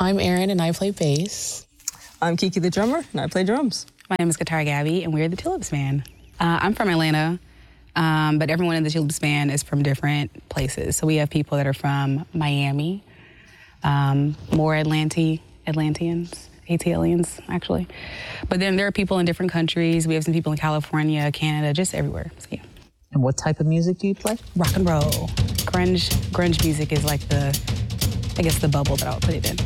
I'm Erin, and I play bass. I'm Kiki the drummer, and I play drums. My name is Guitar Gabby, and we're the Tulips Band. I'm from Atlanta, but everyone in the Tulips Band is from different places. So we have people that are from Miami, more Atlanteans, ATLians, actually. But then there are people in different countries. We have some people in California, Canada, just everywhere. So, yeah. And what type of music do you play? Rock and roll. Grunge music is like the bubble that I would put it in.